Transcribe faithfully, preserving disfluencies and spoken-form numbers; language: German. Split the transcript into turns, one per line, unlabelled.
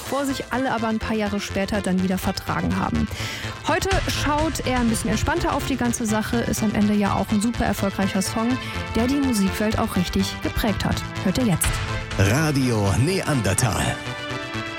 bevor sich alle aber ein paar Jahre später dann wieder vertragen haben. Heute schaut er ein bisschen entspannter auf die ganze Sache, ist am Ende ja auch ein super erfolgreicher Song, der die Musikwelt auch richtig geprägt hat. Hört ihr jetzt.
Radio Neandertal.